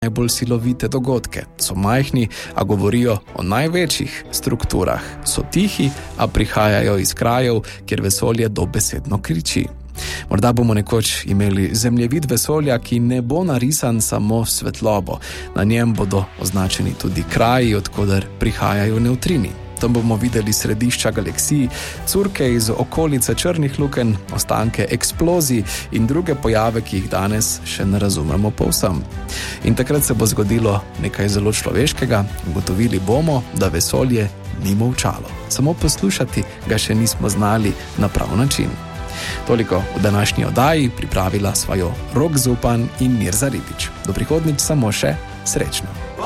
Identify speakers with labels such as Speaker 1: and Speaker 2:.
Speaker 1: najbolj silovite dogodke. So majhni, a govorijo o največjih strukturah. So tihi, a prihajajo iz krajev, kjer vesolje dobesedno kriči. Morda bomo nekoč imeli zemljevid vesolja, ki ne bo narisan samo s svetlobo. Na njem bodo označeni tudi kraji, odkoder prihajajo nevtrini. Tam bomo videli središča galaksij, curke iz okolice črnih lukenj, ostanke eksplozij in druge pojave, ki jih danes še ne razumemo povsem. In takrat se bo zgodilo nekaj zelo človeškega, ugotovili bomo, da vesolje ni molčalo. Samo poslušati ga še nismo znali na prav način. Toliko v današnji oddaji, pripravila sva jo Rok Zupan in Mirza Ribič. Do prihodnjič samo še srečno.